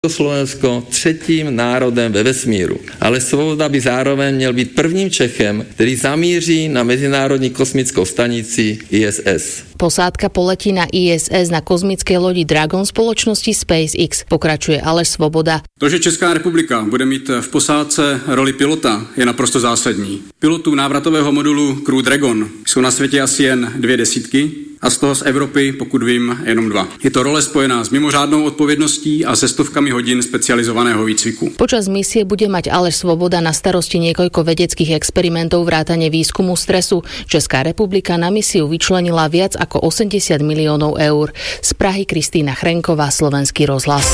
Slovensko třetím národem ve vesmíru. Ale Svoboda by zároveň měl být prvním Čechem, který zamíří na mezinárodní kosmickou stanici ISS. Posádka poletí na ISS na kozmické lodi Dragon společnosti SpaceX, pokračuje Aleš Svoboda. To, že Česká republika bude mít v posádce roli pilota, je naprosto zásadní. Pilotů návratového modulu Crew Dragon jsou na světě asi jen 2 desítky a z toho z Evropy, pokud vím, jenom 2. Je to role spojená s mimořádnou odpovědností a se stovkami hodín specializovaného výcviku. Počas misie bude mať Aleš Svoboda na starosti niekoľko vedeckých experimentov vrátane výskumu stresu. Česká republika na misiu vyčlenila viac ako 80 miliónov eur. Z Prahy Kristýna Chrenková, Slovenský rozhlas.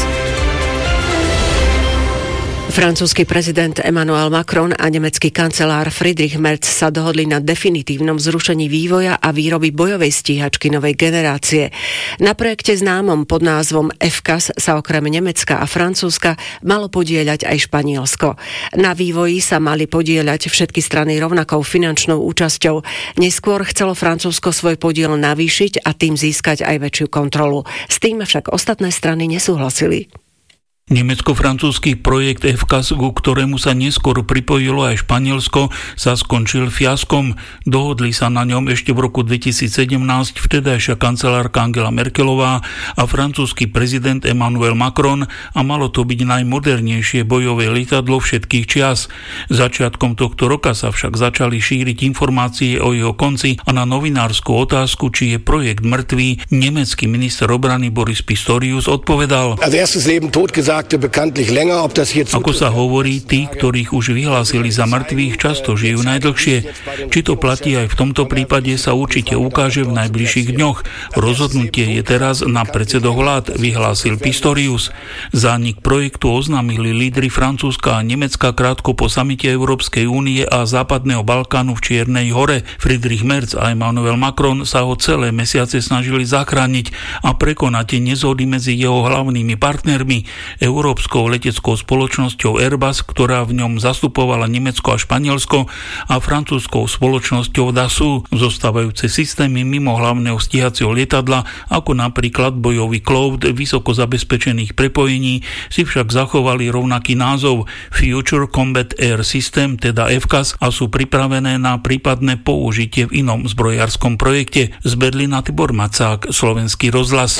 Francúzsky prezident Emmanuel Macron a nemecký kancelár Friedrich Merz sa dohodli na definitívnom zrušení vývoja a výroby bojovej stíhačky novej generácie. Na projekte známom pod názvom FCAS sa okrem Nemecka a Francúzska malo podieľať aj Španielsko. Na vývoji sa mali podieľať všetky strany rovnakou finančnou účasťou. Neskôr chcelo Francúzsko svoj podiel navýšiť a tým získať aj väčšiu kontrolu. S tým však ostatné strany nesúhlasili. Nemecko-francúzsky projekt FCAS, ku ktorému sa neskôr pripojilo aj Španielsko, sa skončil fiaskom. Dohodli sa na ňom ešte v roku 2017 vtedajšia kancelárka Angela Merkelová a francúzsky prezident Emmanuel Macron a malo to byť najmodernejšie bojové lietadlo všetkých čias. Začiatkom tohto roka sa však začali šíriť informácie o jeho konci a na novinárskú otázku, či je projekt mŕtvý, nemecký minister obrany Boris Pistorius odpovedal: Ako sa hovorí, tí, ktorých už vyhlásili za mŕtvych, často žijú najdlhšie. Či to platí aj v tomto prípade, sa určite ukáže v najbližších dňoch. Rozhodnutie je teraz na predsedoch vlád, vyhlásil Pistorius. Zánik projektu oznámili lídri Francúzska a Nemecka krátko po samite Európskej únie a Západného Balkánu v Čiernej Hore. Friedrich Merz a Emmanuel Macron sa ho celé mesiace snažili zachrániť a prekonať nezhody medzi jeho hlavnými partnermi, európskou leteckou spoločnosťou Airbus, ktorá v ňom zastupovala Nemecko a Španielsko, a francúzskou spoločnosťou Dassault. Zostávajúce systémy mimo hlavného stíhacieho lietadla, ako napríklad bojový Cloud vysoko zabezpečených prepojení, si však zachovali rovnaký názov Future Combat Air System, teda FCAS, a sú pripravené na prípadné použitie v inom zbrojárskom projekte. Z Berlína Tibor Macák, Slovenský rozhlas.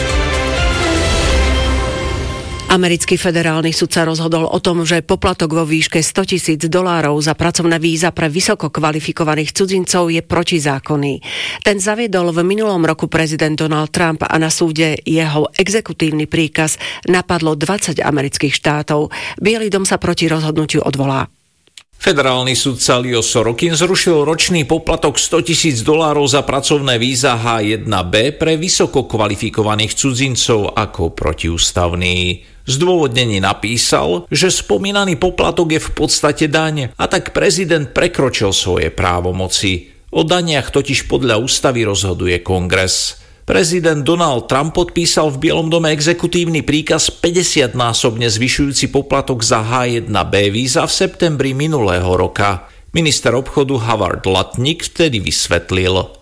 Americký federálny sudca rozhodol o tom, že poplatok vo výške $100,000 za pracovné víza pre vysoko kvalifikovaných cudzincov je protizákonný. Ten zaviedol v minulom roku prezident Donald Trump a na súde jeho exekutívny príkaz napadlo 20 amerických štátov. Bielý dom sa proti rozhodnutiu odvolá. Federálny sudca Leo Sorokin zrušil ročný poplatok $100,000 za pracovné víza H1B pre vysoko kvalifikovaných cudzincov ako protiústavný. Zdôvodnení napísal, že spomínaný poplatok je v podstate daň a tak prezident prekročil svoje právomoci. O daniach totiž podľa ústavy rozhoduje Kongres. Prezident Donald Trump podpísal v Bielom dome exekutívny príkaz 50-násobne zvyšujúci poplatok za H1B víza v septembri minulého roka. Minister obchodu Howard Lutnick vtedy vysvetlil: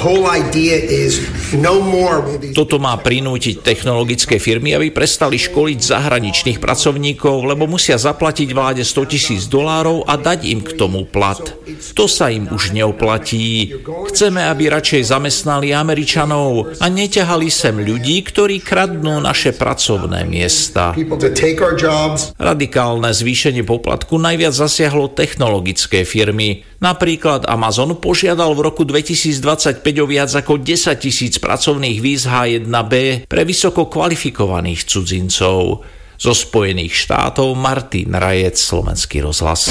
Toto má prinútiť technologické firmy, aby prestali školiť zahraničných pracovníkov, lebo musia zaplatiť vláde $100,000 a dať im k tomu plat. To sa im už neoplatí. Chceme, aby radšej zamestnali Američanov a neťahali sem ľudí, ktorí kradnú naše pracovné miesta. Radikálne zvýšenie poplatku najviac zasiahlo technologické firmy. Napríklad Amazon požiadal v roku 2025 o viac ako 10,000 pracovných víz H1B pre vysoko kvalifikovaných cudzincov. Zo Spojených štátov Martin Rajec, Slovenský rozhlas.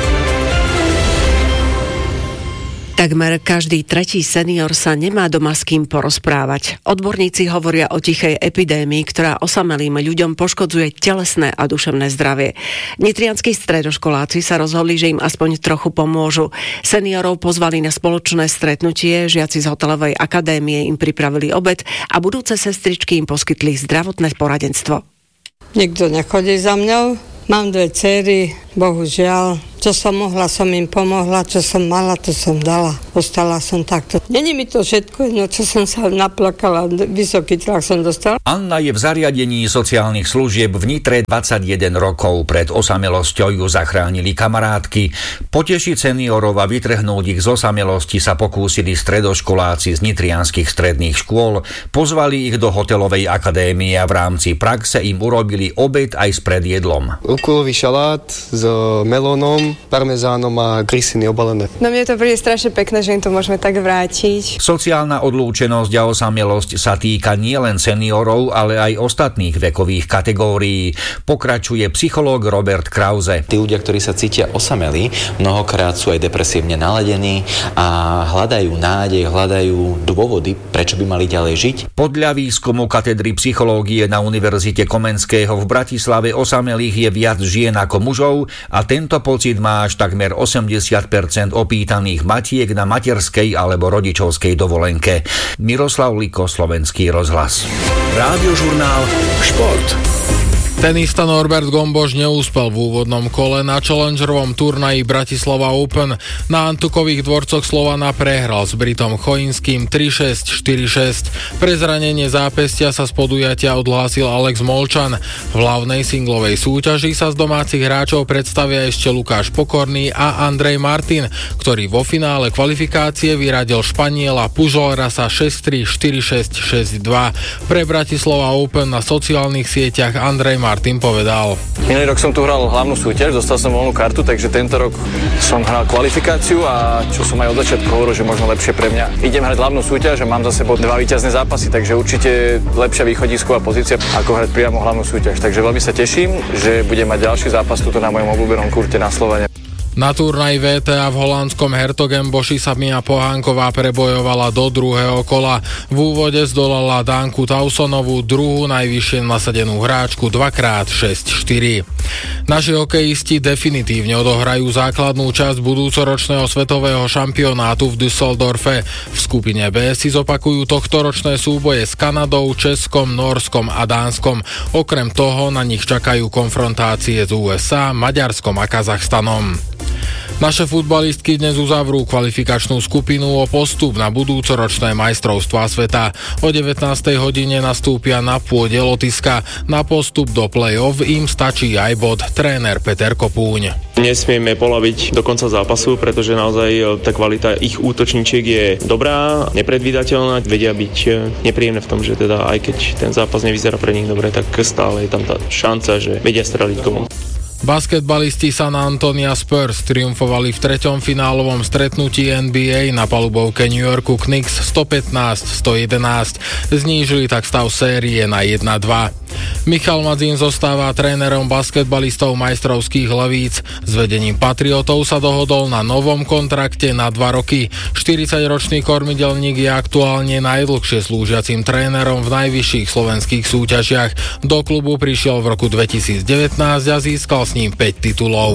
Takmer každý tretí senior sa nemá doma s kým porozprávať. Odborníci hovoria o tichej epidémii, ktorá osamelým ľuďom poškodzuje telesné a duševné zdravie. Nitrianskí stredoškoláci sa rozhodli, že im aspoň trochu pomôžu. Seniorov pozvali na spoločné stretnutie, žiaci z hotelovej akadémie im pripravili obed a budúce sestričky im poskytli zdravotné poradenstvo. Nikto nechodí za mňou. Mám 2 dcery, bohužiaľ Čo som mohla, som im pomohla, čo som mala, to som dala. Ostala som takto. Není mi to všetko jedno, čo som sa naplakala, vysoký tlak som dostala. Anna je v zariadení sociálnych služieb v Nitre 21 rokov. Pred osamelosťou ju zachránili kamarátky. Potešiť seniorov a vytrhnúť ich z osamelosti sa pokúsili stredoškoláci z nitrianskych stredných škôl. Pozvali ich do hotelovej akadémie a v rámci praxe im urobili obed aj s predjedlom. Rukolový šalát s melónom, parmezánom a krysiny obalené. No mne to príde strašne pekné, že im to môžeme tak vrátiť. Sociálna odlúčenosť a osamelosť sa týka nielen seniorov, ale aj ostatných vekových kategórií. Pokračuje psychológ Robert Krause. Tí ľudia, ktorí sa cítia osamelí, mnohokrát sú aj depresívne naladení a hľadajú nádej, hľadajú dôvody, prečo by mali ďalej žiť. Podľa výskumu katedry psychológie na Univerzite Komenského v Bratislave osamelých je viac žien ako mužov a tento pocit má až takmer 80% opýtaných matiek na materskej alebo rodičovskej dovolenke. Miroslav Liko, Slovenský rozhlas. Rádiožurnál Šport. Tenista Norbert Gomboš neúspel v úvodnom kole na challengerovom turnaji Bratislava Open. Na Antukových dvorcoch Slovana prehral s Britom Choinským 3-6, 4-6. Pre zranenie zápestia sa z podujatia odhlásil Alex Molčan. V hlavnej singlovej súťaži sa z domácich hráčov predstavia ešte Lukáš Pokorný a Andrej Martin, ktorý vo finále kvalifikácie vyradil Španiela Pujolrasa 6-3, 4-6, 6-2. Pre Bratislava Open na sociálnych sieťach Andrej Martin povedal: Minulý rok som tu hral hlavnú súťaž, dostal som voľnú kartu, takže tento rok som hral kvalifikáciu a čo som aj od začiatku hovoril, že možno lepšie pre mňa. Idem hrať hlavnú súťaž a mám za sebou 2 víťazné zápasy, takže určite lepšia východisková pozícia ako hrať priamo hlavnú súťaž. Takže veľmi sa teším, že budem mať ďalší zápas tuto na mojom obľúbenom kurte na Slovane. Na turnaji VTA v holandskom Hertogenboši sa Mia Pohánková prebojovala do druhého kola. V úvode zdolala Danku Tausonovú, druhú najvyššie nasadenú hráčku 2x6-4. Naši hokejisti definitívne odohrajú základnú časť budúcoročného svetového šampionátu v Düsseldorfe. V skupine B si zopakujú tohtoročné súboje s Kanadou, Českom, Nórskom a Dánskom. Okrem toho na nich čakajú konfrontácie s USA, Maďarskom a Kazachstanom. Naše futbalistky dnes uzavrú kvalifikačnú skupinu o postup na budúcoročné majstrovstvá sveta. O 19. hodine nastúpia na pôde Lotyšska. Na postup do play-off im stačí aj bod. Tréner Peter Kopúň. Nesmieme polaviť do konca zápasu, pretože naozaj tá kvalita ich útočníčiek je dobrá, nepredvídateľná. Vedia byť nepríjemné v tom, že teda aj keď ten zápas nevyzerá pre nich dobre, tak stále je tam tá šanca, že vedia streliť gól. Basketbalisti San Antonio Spurs triumfovali v 3. finálovom stretnutí NBA na palubovke New Yorku Knicks 115-111. Znížili tak stav série na 1-2. Michal Madzín zostáva trénerom basketbalistov majstrovských hlavíc. S vedením Patriotov sa dohodol na novom kontrakte na 2 roky. 40-ročný kormidelník je aktuálne najdlhšie slúžiacim trénerom v najvyšších slovenských súťažiach. Do klubu prišiel v roku 2019 a získal s ním 5 titulov.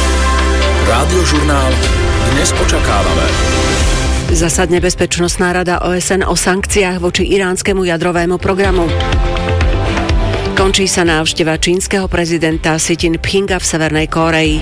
Rádiožurnál dnes očakávame. Zasadne Bezpečnostná rada OSN o sankciách voči iránskemu jadrovému programu. Končí sa návšteva čínskeho prezidenta Xi Jinpinga v Severnej Kórei.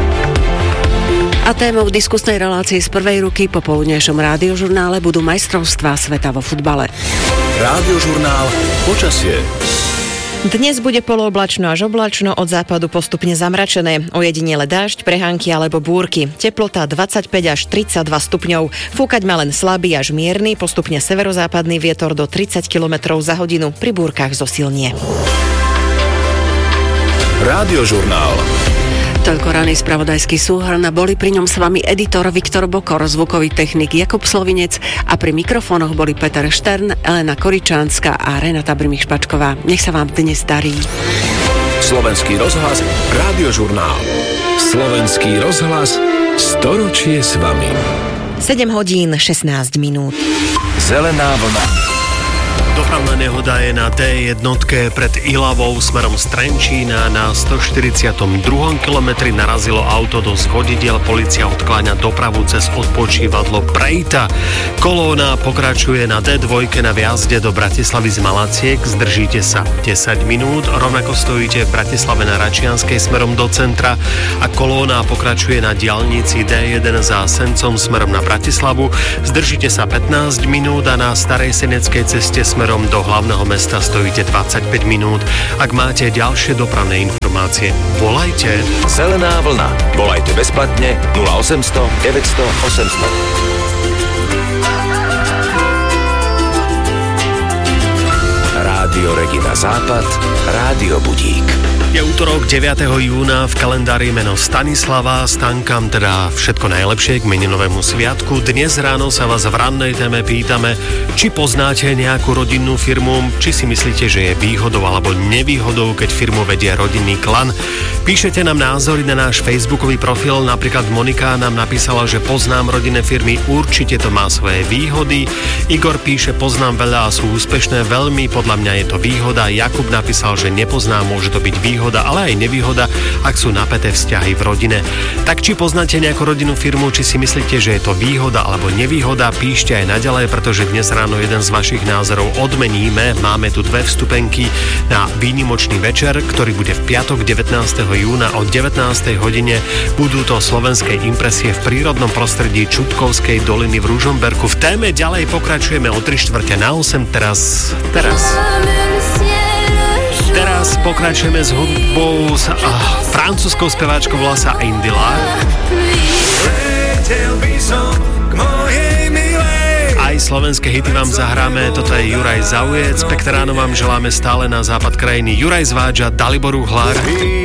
A témou diskusnej relácie z prvej ruky po poludnejšom rádiožurnále budú majstrovstvá sveta vo futbale. Rádiožurnál počasie. Dnes bude polooblačno až oblačno, od západu postupne zamračené. Ojedinele dážď, prehánky alebo búrky. Teplota 25 až 32 stupňov. Fúkať má len slabý až mierny, postupne severozápadný vietor do 30 km za hodinu. Pri búrkach zosilnie. Rádiožurnál. Toľko raný spravodajský súhrn, boli pri ňom s vami editor Viktor Bokor, zvukový technik Jakub Slovinec a pri mikrofónoch boli Peter Štern, Elena Koričánska a Renata Brimich-Špačková. Nech sa vám dnes darí. Slovenský rozhlas, Rádiožurnál. Slovenský rozhlas, storočie s vami. 7 hodín 16 minút. Zelená vlna. Dopravná nehoda je na D1 pred Ilavou smerom z Trenčína. Na 142. kilometri narazilo auto do zvodidiel. Polícia odkláňa dopravu cez odpočívadlo Prejta. Kolóna pokračuje na D2 na viazde do Bratislavy z Malaciek. Zdržíte sa 10 minút. Rovnako stojíte v Bratislave na Račianskej smerom do centra a kolóna pokračuje na diaľnici D1 za Sencom smerom na Bratislavu. Zdržíte sa 15 minút a na Starej Seneckej ceste smerom do hlavného mesta stojíte 25 minút. Ak máte ďalšie dopravné informácie, volajte. Zelená vlna. Volajte bezplatne 0800 900 800. Rádio Regina Západ, Rádio Budík. Je útorok 9. júna, v kalendári meno Stanislava. Stankám teda všetko najlepšie k meninovému sviatku. Dnes ráno sa vás v rannej téme pýtame, či poznáte nejakú rodinnú firmu, či si myslíte, že je výhodou alebo nevýhodou, keď firmu vedie rodinný klan. Píšete nám názory na náš facebookový profil, napríklad Monika nám napísala, že poznám rodinné firmy, určite to má svoje výhody. Igor píše, poznám veľa a sú úspešné, veľmi, podľa mňa je to výhoda. Jakub napísal, že nepoznám, môže to byť výhoda, ale aj nevýhoda, ak sú napäté vzťahy v rodine. Tak či poznáte nejakú rodinnú firmu, či si myslíte, že je to výhoda alebo nevýhoda, píšte aj naďalej, pretože dnes ráno jeden z vašich názorov odmeníme. Máme tu 2 vstupenky na výnimočný večer, ktorý bude v piatok 19. júna o 19. hodine. Budú to slovenské impresie v prírodnom prostredí Čutkovskej doliny v Ružomberku. V téme ďalej pokračujeme o 3/4 na 8. Teraz pokračujeme s hudbou s francúzskou speváčkou Vlasa Indila. Aj slovenské hity vám zahráme, toto je Juraj Zaujec. Pekné ráno vám želáme stále na západ krajiny Juraj Zváďa, Dalibor Uhlár.